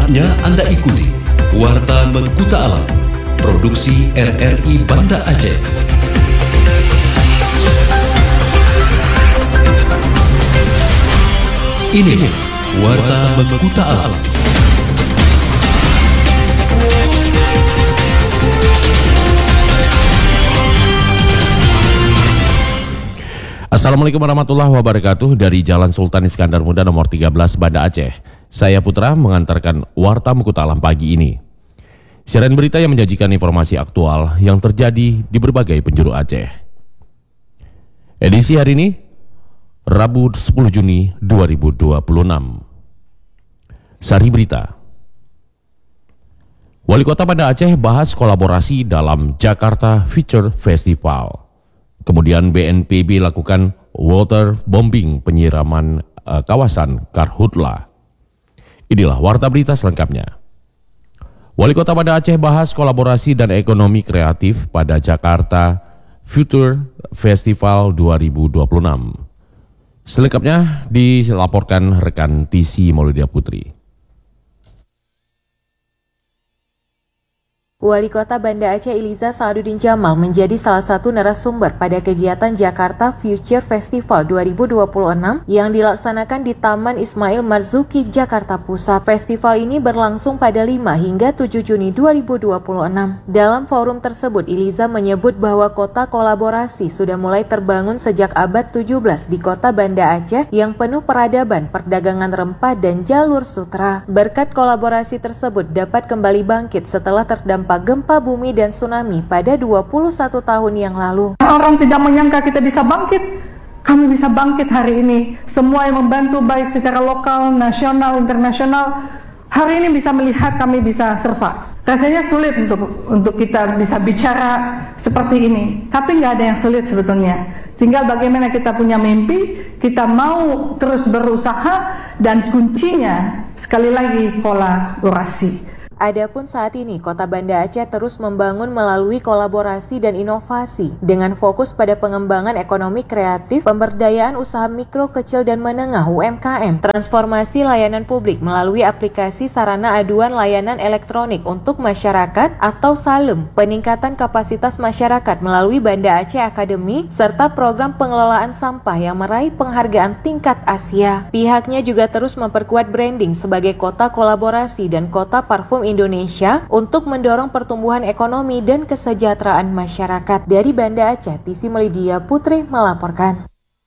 Saatnya Anda ikuti Warta Mekuta Alam, produksi RRI Banda Aceh. Ini Warta Mekuta Alam. Assalamualaikum warahmatullahi wabarakatuh. Dari Jalan Sultan Iskandar Muda nomor 13 Banda Aceh, saya Putra mengantarkan Warta Mekuta Alam pagi ini. Siaran berita yang menyajikan informasi aktual yang terjadi di berbagai penjuru Aceh. Edisi hari ini, Rabu 10 Juni 2026. Sari Berita. Wali Kota Banda Aceh bahas kolaborasi dalam Jakarta Future Festival. Kemudian BNPB lakukan waterbombing penyiraman kawasan Karhutla. Inilah Warta Berita selengkapnya. Wali Kota Banda Aceh bahas kolaborasi dan ekonomi kreatif pada Jakarta Future Festival 2026. Selengkapnya dilaporkan rekan TC Mauludia Putri. Wali Kota Banda Aceh Iliza Salahuddin Jamal menjadi salah satu narasumber pada kegiatan Jakarta Future Festival 2026 yang dilaksanakan di Taman Ismail Marzuki, Jakarta Pusat. Festival ini berlangsung pada 5 hingga 7 Juni 2026. Dalam forum tersebut, Iliza menyebut bahwa kota kolaborasi sudah mulai terbangun sejak abad 17 di Kota Banda Aceh yang penuh peradaban, perdagangan rempah, dan jalur sutra. Berkat kolaborasi tersebut dapat kembali bangkit setelah terdampak gempa bumi dan tsunami pada 21 tahun yang lalu. Orang tidak menyangka kita bisa bangkit. Kami bisa bangkit hari ini. Semua yang membantu baik secara lokal, nasional, internasional, hari ini bisa melihat kami bisa survive. Rasanya sulit untuk kita bisa bicara seperti ini. Tapi nggak ada yang sulit sebetulnya. Tinggal bagaimana kita punya mimpi, kita mau terus berusaha, dan kuncinya sekali lagi kolaborasi. Adapun saat ini, Kota Banda Aceh terus membangun melalui kolaborasi dan inovasi dengan fokus pada pengembangan ekonomi kreatif, pemberdayaan usaha mikro, kecil, dan menengah UMKM, transformasi layanan publik melalui aplikasi sarana aduan layanan elektronik untuk masyarakat atau SALEM, peningkatan kapasitas masyarakat melalui Banda Aceh Academy, serta program pengelolaan sampah yang meraih penghargaan tingkat Asia. Pihaknya juga terus memperkuat branding sebagai kota kolaborasi dan kota parfum Indonesia untuk mendorong pertumbuhan ekonomi dan kesejahteraan masyarakat. Dari Banda Aceh, TC Mauludia Putri melaporkan.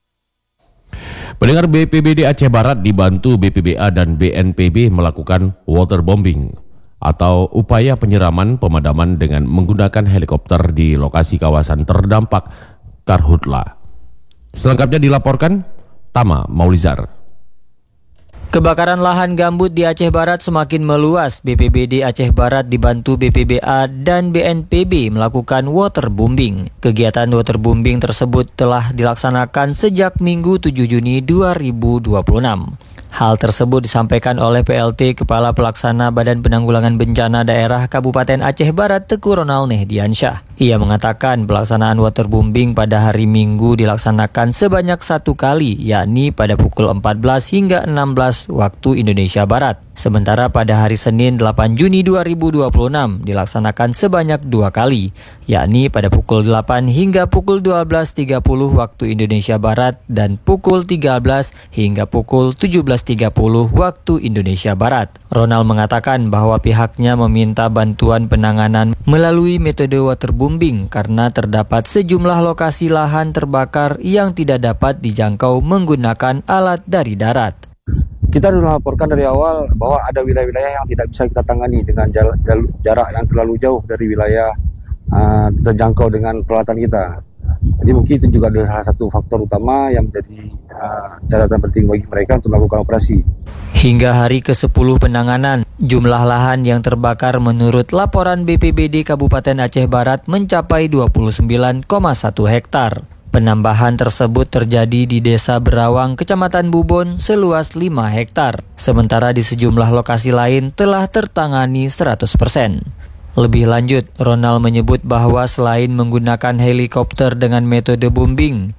Pendengar, BPBD Aceh Barat dibantu BPBA dan BNPB melakukan waterbombing atau upaya penyiraman pemadaman dengan menggunakan helikopter di lokasi kawasan terdampak Karhutla. Selengkapnya dilaporkan Tama Maulizar. Kebakaran lahan gambut di Aceh Barat semakin meluas. BPBD Aceh Barat dibantu BPBA dan BNPB melakukan waterbombing. Kegiatan waterbombing tersebut telah dilaksanakan sejak Minggu 7 Juni 2026. Hal tersebut disampaikan oleh PLT Kepala Pelaksana Badan Penanggulangan Bencana Daerah Kabupaten Aceh Barat Teguh Ronald Nehdiansyah. Ia mengatakan pelaksanaan waterbombing pada hari Minggu dilaksanakan sebanyak 1 kali, yakni pada pukul 14 hingga 16 waktu Indonesia Barat. Sementara pada hari Senin 8 Juni 2026 dilaksanakan sebanyak 2 kali, yakni pada pukul 8 hingga pukul 12.30 waktu Indonesia Barat dan pukul 13 hingga pukul 17.30 waktu Indonesia Barat. Ronald mengatakan bahwa pihaknya meminta bantuan penanganan melalui metode waterbombing karena terdapat sejumlah lokasi lahan terbakar yang tidak dapat dijangkau menggunakan alat dari darat. Kita sudah melaporkan dari awal bahwa ada wilayah-wilayah yang tidak bisa kita tangani dengan jarak yang terlalu jauh dari wilayah terjangkau dengan peralatan kita. Jadi mungkin itu juga adalah salah satu faktor utama yang menjadi catatan penting bagi mereka untuk melakukan operasi. Hingga hari ke-10 penanganan, jumlah lahan yang terbakar menurut laporan BPBD Kabupaten Aceh Barat mencapai 29,1 hektar. Penambahan tersebut terjadi di Desa Berawang, Kecamatan Bubon, seluas 5 hektar. Sementara di sejumlah lokasi lain telah tertangani 100%. Lebih lanjut, Ronald menyebut bahwa selain menggunakan helikopter dengan metode bombing,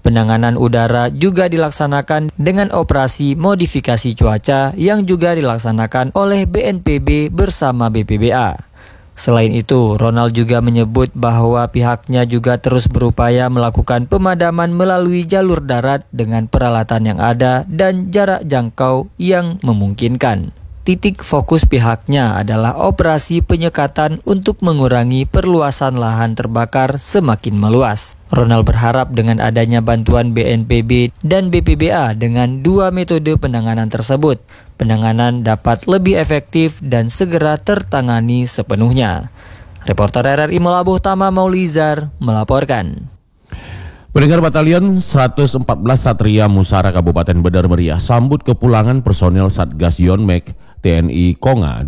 Penanganan udara juga dilaksanakan dengan operasi modifikasi cuaca yang juga dilaksanakan oleh BNPB bersama BPBA. Selain itu, Ronald juga menyebut bahwa pihaknya juga terus berupaya melakukan pemadaman melalui jalur darat dengan peralatan yang ada dan jarak jangkau yang memungkinkan. Titik fokus pihaknya adalah operasi penyekatan untuk mengurangi perluasan lahan terbakar semakin meluas. Ronald berharap dengan adanya bantuan BNPB dan BPBA dengan dua metode penanganan tersebut, penanganan dapat lebih efektif dan segera tertangani sepenuhnya. Reporter RRI Melabuh Tama Maulizar melaporkan. Pendengar Batalion 114 Satria Musara Kabupaten Bedar Meriah sambut kepulangan personel Satgas Yonmek TNI Konga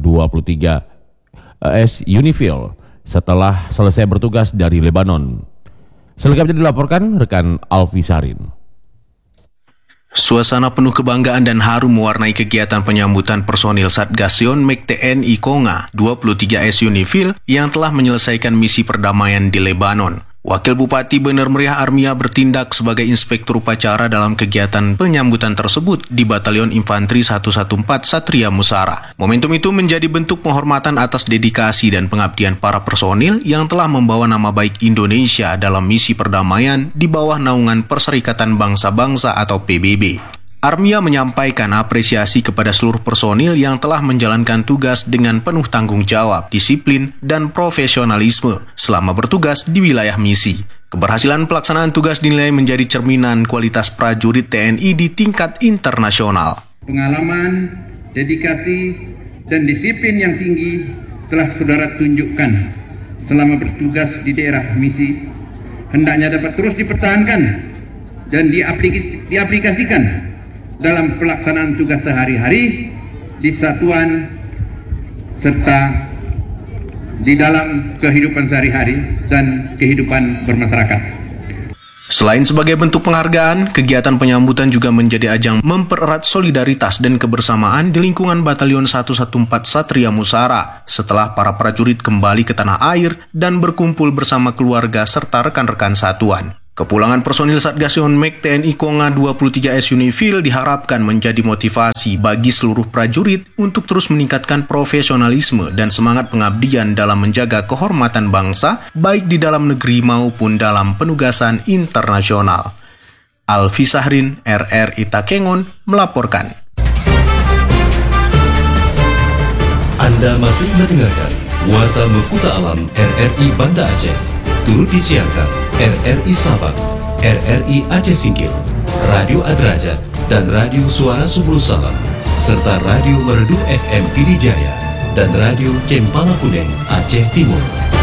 23 AS Unifil setelah selesai bertugas dari Lebanon. Selengkapnya dilaporkan rekan Alfi Sarin. Suasana penuh kebanggaan dan harum mewarnai kegiatan penyambutan personil Satgas Yonmek TNI Konga 23 AS Unifil yang telah menyelesaikan misi perdamaian di Lebanon. Wakil Bupati Bener Meriah Armia bertindak sebagai inspektur upacara dalam kegiatan penyambutan tersebut di Batalion Infanteri 114 Satria Musara. Momentum itu menjadi bentuk penghormatan atas dedikasi dan pengabdian para personil yang telah membawa nama baik Indonesia dalam misi perdamaian di bawah naungan Perserikatan Bangsa-Bangsa atau PBB. Armia menyampaikan apresiasi kepada seluruh personil yang telah menjalankan tugas dengan penuh tanggung jawab, disiplin, dan profesionalisme selama bertugas di wilayah misi. Keberhasilan pelaksanaan tugas dinilai menjadi cerminan kualitas prajurit TNI di tingkat internasional. Pengalaman, dedikasi, dan disiplin yang tinggi telah saudara tunjukkan selama bertugas di daerah misi. Hendaknya dapat terus dipertahankan dan diaplikasikan dalam pelaksanaan tugas sehari-hari di satuan serta di dalam kehidupan sehari-hari dan kehidupan bermasyarakat. Selain sebagai bentuk penghargaan, kegiatan penyambutan juga menjadi ajang mempererat solidaritas dan kebersamaan di lingkungan Batalion 114 Satria Musara setelah para prajurit kembali ke tanah air dan berkumpul bersama keluarga serta rekan-rekan satuan. Kepulangan personil Satgas Yonmek TNI Konga 23 AS Unifil diharapkan menjadi motivasi bagi seluruh prajurit untuk terus meningkatkan profesionalisme dan semangat pengabdian dalam menjaga kehormatan bangsa, baik di dalam negeri maupun dalam penugasan internasional. Alfi Sahrin, RRI Takengon, melaporkan. Anda masih mendengarkan Warta Mekuta Alam RRI Banda Aceh. Turut disiarkan RRI Sabang, RRI Aceh Singkil, Radio Adrajat, dan Radio Suara Subul Salam, serta Radio Merdu FM Pidijaya, dan Radio Cempala Kuneng Aceh Timur.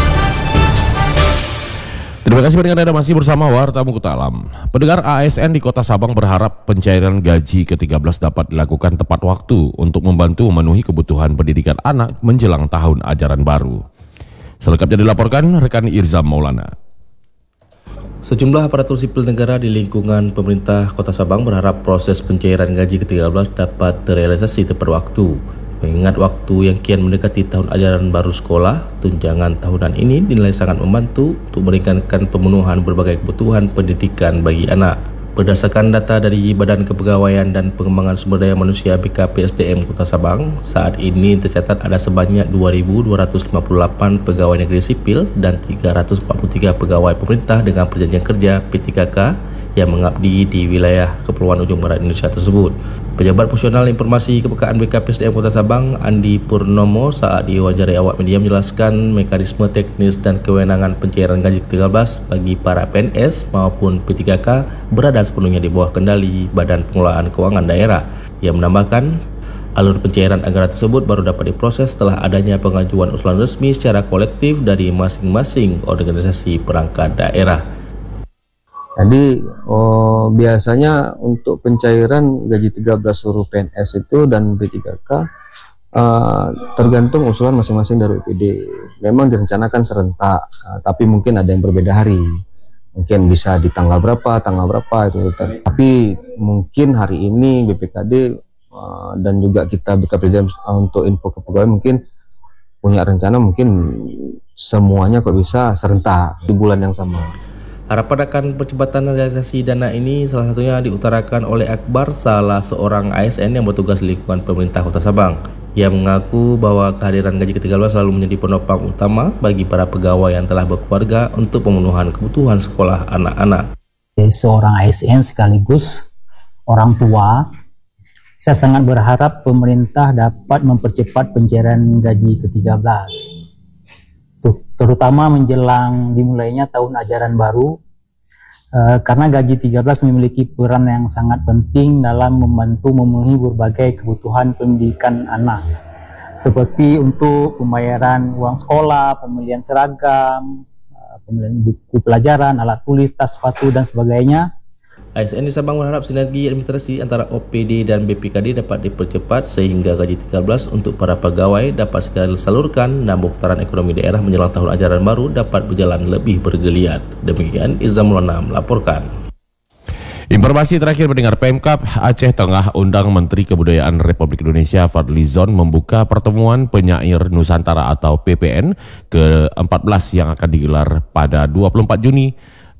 Terima kasih pendengar, Anda masih bersama Warta Mekuta Alam. Pendengar, ASN di Kota Sabang berharap pencairan gaji ke-13 dapat dilakukan tepat waktu untuk membantu memenuhi kebutuhan pendidikan anak menjelang tahun ajaran baru. Selengkapnya dilaporkan rekan Irzam Maulana. Sejumlah aparatur sipil negara di lingkungan pemerintah Kota Sabang berharap proses pencairan gaji ke-13 dapat terrealisasi tepat waktu. Mengingat waktu yang kian mendekati tahun ajaran baru sekolah, tunjangan tahunan ini dinilai sangat membantu untuk meringankan pemenuhan berbagai kebutuhan pendidikan bagi anak. Berdasarkan data dari Badan Kepegawaian dan Pengembangan Sumber Daya Manusia BKPSDM Kota Sabang, saat ini tercatat ada sebanyak 2.258 pegawai negeri sipil dan 343 pegawai pemerintah dengan perjanjian kerja P3K yang mengabdi di wilayah Kepulauan Ujung Barat Indonesia tersebut. Pejabat Fungsional Informasi Kepekaan BKPSDM Kota Sabang, Andi Purnomo, saat diwawancarai awak media menjelaskan mekanisme teknis dan kewenangan pencairan gaji ke-13 bagi para PNS maupun P3K berada sepenuhnya di bawah kendali Badan Pengelolaan Keuangan Daerah. Ia menambahkan, alur pencairan anggaran tersebut baru dapat diproses setelah adanya pengajuan usulan resmi secara kolektif dari masing-masing organisasi perangkat daerah. Jadi biasanya untuk pencairan gaji 13 seluruh PNS itu dan P3K tergantung usulan masing-masing dari UPD. Memang direncanakan serentak, tapi mungkin ada yang berbeda hari. Mungkin bisa di tanggal berapa itu. Tapi mungkin hari ini BPKD dan juga kita BKPSDM untuk info ke pegawai mungkin punya rencana mungkin semuanya kok bisa serentak di bulan yang sama. Harapan akan percepatan realisasi dana ini salah satunya diutarakan oleh Akbar, salah seorang ASN yang bertugas di lingkungan pemerintah Kota Sabang. Ia mengaku bahwa kehadiran gaji ke-13 selalu menjadi penopang utama bagi para pegawai yang telah berkeluarga untuk pemenuhan kebutuhan sekolah anak-anak. Seorang ASN sekaligus orang tua, saya sangat berharap pemerintah dapat mempercepat pencairan gaji ke-13. Terutama menjelang dimulainya tahun ajaran baru, karena gaji 13 memiliki peran yang sangat penting dalam membantu memenuhi berbagai kebutuhan pendidikan anak, seperti untuk pembayaran uang sekolah, pembelian seragam, pembelian buku pelajaran, alat tulis, tas, sepatu, dan sebagainya. ASN di Sabang berharap sinergi administrasi antara OPD dan BPKD dapat dipercepat sehingga gaji 13 untuk para pegawai dapat segera disalurkan dan pemutaran ekonomi daerah menjelang tahun ajaran baru dapat berjalan lebih bergeliat. Demikian Izamul Anam melaporkan. Informasi terakhir mendengar Pemkab Aceh Tengah undang Menteri Kebudayaan Republik Indonesia Fadlizon membuka pertemuan penyair Nusantara atau PPN ke-14 yang akan digelar pada 24 Juni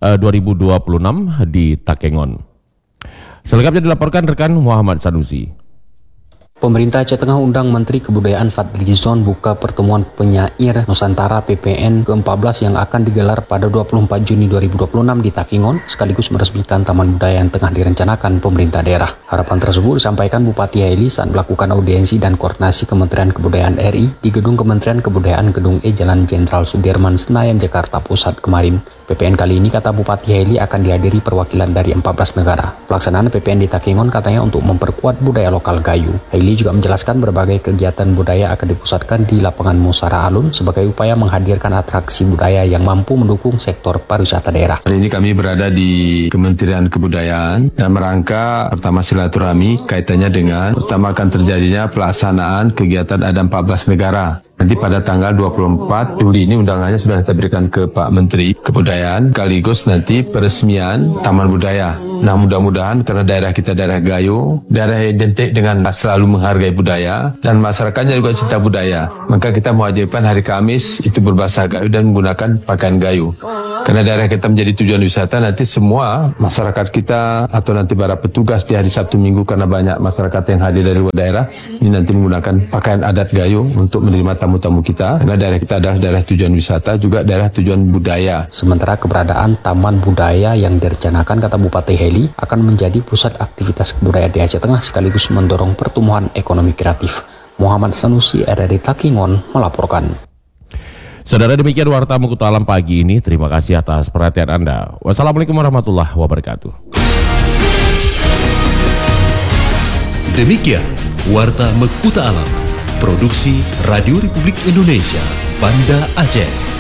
2026 di Takengon. Selengkapnya dilaporkan rekan Muhammad Sanusi. Pemerintah Aceh Tengah undang Menteri Kebudayaan Fadlizon buka pertemuan penyair Nusantara PPN ke-14 yang akan digelar pada 24 Juni 2026 di Takengon, sekaligus meresmikan Taman Budaya yang tengah direncanakan pemerintah daerah. Harapan tersebut disampaikan Bupati Haili saat melakukan audiensi dan koordinasi Kementerian Kebudayaan RI di Gedung Kementerian Kebudayaan Gedung E Jalan Jenderal Sudirman, Senayan, Jakarta Pusat kemarin. PPN kali ini, kata Bupati Haili, akan dihadiri perwakilan dari 14 negara. Pelaksanaan PPN di Takengon katanya untuk memperkuat budaya lokal Gayo. Haili juga menjelaskan berbagai kegiatan budaya akan dipusatkan di lapangan Musara Alun sebagai upaya menghadirkan atraksi budaya yang mampu mendukung sektor pariwisata daerah. Hari ini kami berada di Kementerian Kebudayaan dan merangka pertama silaturahmi kaitannya dengan pertama akan terjadinya pelaksanaan kegiatan ada 14 negara. Nanti pada tanggal 24 Juli ini undangannya sudah kita berikan ke Pak Menteri Kebudayaan, sekaligus nanti peresmian Taman Budaya. Nah, mudah-mudahan karena daerah kita daerah Gayo, daerah yang identik dengan selalu menghargai budaya dan masyarakatnya juga cinta budaya, maka kita mewajibkan hari Kamis itu berbahasa Gayo dan menggunakan pakaian Gayo. Karena daerah kita menjadi tujuan wisata, nanti semua masyarakat kita atau nanti para petugas di hari Sabtu Minggu, karena banyak masyarakat yang hadir dari luar daerah, ini nanti menggunakan pakaian adat Gayo untuk menerima tamu-tamu kita. Karena daerah kita adalah daerah tujuan wisata, juga daerah tujuan budaya. Sementara keberadaan Taman Budaya yang direncanakan, kata Bupati Haili, akan menjadi pusat aktivitas kebudayaan di Aceh Tengah sekaligus mendorong pertumbuhan ekonomi kreatif. Muhammad Sanusi, RRI Takengon, melaporkan. Saudara, demikian Warta Mukuta Alam pagi ini. Terima kasih atas perhatian Anda. Wassalamualaikum warahmatullahi wabarakatuh. Demikian Warta Mukuta Alam, produksi Radio Republik Indonesia, Banda Aceh.